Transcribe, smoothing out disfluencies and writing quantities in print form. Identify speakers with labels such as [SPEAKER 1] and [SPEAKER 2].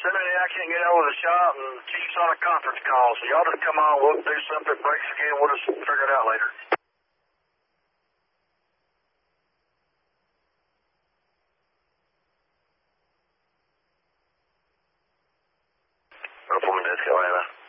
[SPEAKER 1] Seminary, I can't get over the shop, and Chief's on a conference call, so y'all just come on, we'll do something, breaks again, we'll just figure it out later. From Desk, Atlanta.